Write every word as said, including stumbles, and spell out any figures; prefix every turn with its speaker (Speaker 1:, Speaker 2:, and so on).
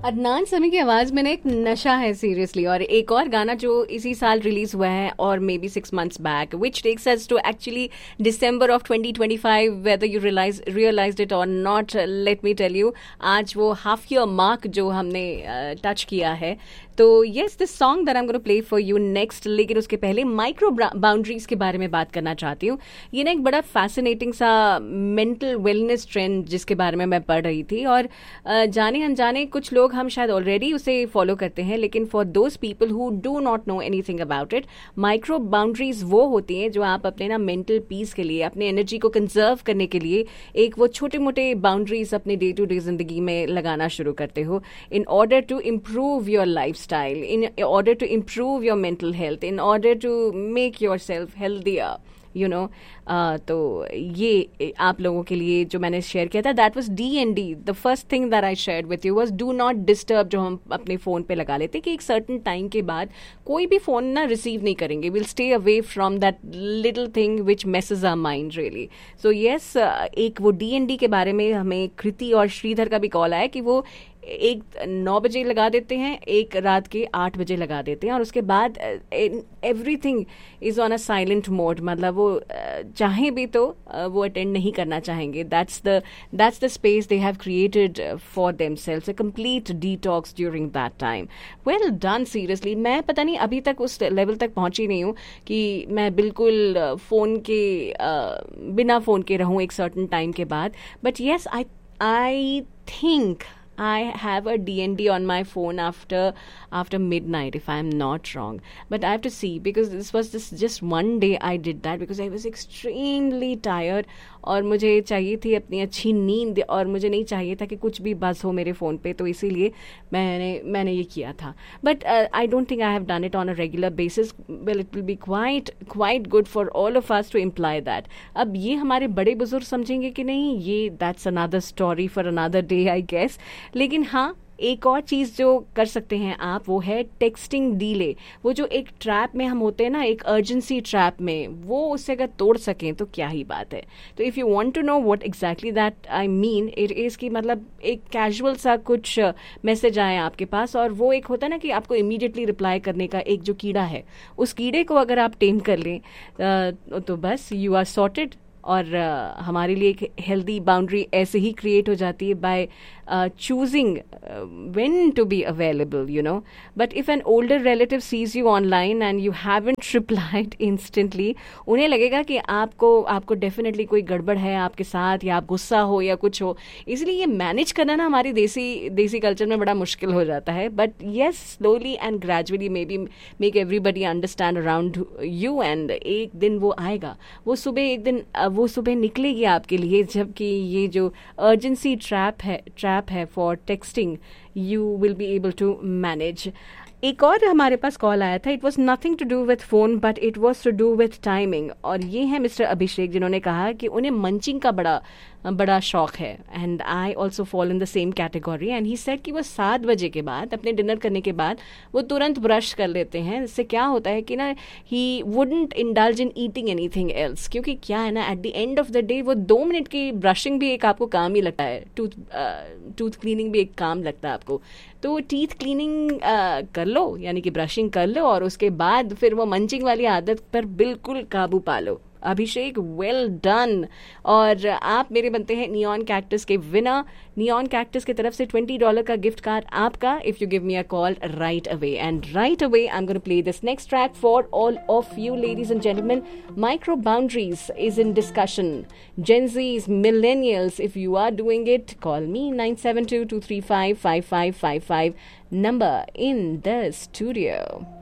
Speaker 1: अदनान समी की आवाज में ना एक नशा है सीरियसली। और एक और गाना जो इसी साल रिलीज हुआ है और may be six months back, which takes us to actually December of twenty twenty five, whether you realise realised it और not, let me tell you, आज वो हाफ ईयर मार्क जो हमने टच uh, किया है। तो yes, this song that I am gonna play for you next, लेकिन उसके पहले माइक्रो बाउंड्रीज के बारे में बात करना चाहती हूँ। ये ना एक बड़ा फैसिनेटिंग सा मेंटल वेलनेस ट्रेंड जिसके बारे में मैं पढ़ रही थी, और uh, जाने अनजाने कुछ लोग हम शायद ऑलरेडी उसे फॉलो करते हैं, लेकिन for those people who do not know anything about it, micro boundaries वो होती हैं जो आप अपने ना मेंटल पीस के लिए, अपने एनर्जी को कंजर्व करने के लिए एक वो छोटे मोटे बाउंड्रीज अपने डे टू डे जिंदगी में लगाना शुरू करते हो, in order to improve your life style, in order to improve your mental health, in order to make yourself healthier, you know. तो ये आप लोगों के लिए जो मैंने शेयर किया था, that was D N D. The first thing that I shared with you was do not disturb, जो हम अपने फ़ोन पे लगा लेते कि एक सर्टन टाइम के बाद कोई भी फ़ोन ना रिसीव नहीं करेंगे, will stay away from that little thing which message our mind really. So yes, एक वो डी एन डी के बारे में हमें कृति और श्रीधर का भी कॉल आया कि वो एक नौ बजे लगा देते हैं, एक रात के आठ बजे लगा देते हैं, और उसके बाद everything is on a silent mode, मतलब वो चाहें भी तो वो अटेंड नहीं करना चाहेंगे। That's the that's the space they have created for themselves, a complete detox during that time. Well done, seriously. मैं पता नहीं अभी तक उस लेवल तक पहुंची नहीं हूँ कि मैं बिल्कुल फ़ोन के uh, बिना फ़ोन के रहूँ एक सर्टन टाइम के बाद, but yes, I I think I have a D N D on my phone after after midnight, if I'm not wrong. But I have to see, because this was just just one day I did that because I was extremely tired, और मुझे चाहिए थी अपनी अच्छी नींद, और मुझे नहीं चाहिए था कि कुछ भी बस हो मेरे फ़ोन पे, तो इसीलिए मैंने मैंने ये किया था। But I don't think I have done it on a regular basis. Well, it will be quite quite good for all of us to imply that. अब ये हमारे बड़े बुजुर्ग समझेंगे कि नहीं, ये that's another story for another day I guess. लेकिन हाँ, एक और चीज़ जो कर सकते हैं आप, वो है टेक्सटिंग डीले। वो जो एक ट्रैप में हम होते हैं ना, एक अर्जेंसी ट्रैप में, वो उससे अगर तोड़ सकें तो क्या ही बात है। तो if you want to know what exactly that I mean, it is कि मतलब एक कैजुअल सा कुछ मैसेज आए आपके पास, और वो एक होता है ना कि आपको इमीडिएटली रिप्लाई करने का एक जो कीड़ा है, उस कीड़े को अगर आप टेम कर लें तो बस यू आर सॉर्टेड। और uh, हमारे लिए एक हेल्दी बाउंड्री ऐसे ही क्रिएट हो जाती है by choosing when to be available, you know. But if an older relative sees you online and you haven't replied instantly, उन्हें लगेगा कि आपको आपको डेफिनेटली कोई गड़बड़ है आपके साथ, या आप गुस्सा हो या कुछ हो। इसलिए ये मैनेज करना ना हमारी देसी देसी कल्चर में बड़ा मुश्किल हो जाता है। But yes, slowly and gradually may be make everybody understand around you, and एक दिन वो आएगा, वो सुबह एक दिन वो सुबह निकलेगी आपके लिए, जबकि ये जो अर्जेंसी ट्रैप है ट्रैप है for texting, you will be able to manage. एक और हमारे पास कॉल आया था, it was nothing to do with phone but it was to do with timing, और ये है मिस्टर अभिषेक, जिन्होंने कहा कि उन्हें मंचिंग का बड़ा बड़ा शौक है, and I also fall in the same category. And he said कि वो सात बजे के बाद, अपने डिनर करने के बाद, वो तुरंत ब्रश कर लेते हैं। इससे क्या होता है कि ना, ही wouldn't indulge in eating anything else, क्योंकि क्या है ना, at the end of the day वो दो मिनट की ब्रशिंग भी एक आपको काम ही लगता है, टूथ टूथ क्लीनिंग भी एक काम लगता है आपको। तो टीथ क्लीनिंग uh, कर लो, यानी कि ब्रशिंग कर लो, और उसके बाद फिर वो मंचिंग वाली आदत पर बिल्कुल काबू पा लो। अभिषेक, वेल डन। और आप मेरे बनते हैं नियॉन कैक्टस के विनर। नियॉन कैक्टस की तरफ से ट्वेंटी डॉलर का गिफ्ट कार्ड आपका, if you give me a call right away. And right away I am gonna play this next track for all of you ladies and gentleman. Micro boundaries is in discussion, Gen Zs, millennials, if you are doing it, call me nine seven two, two three five, five five five five, number in the studio.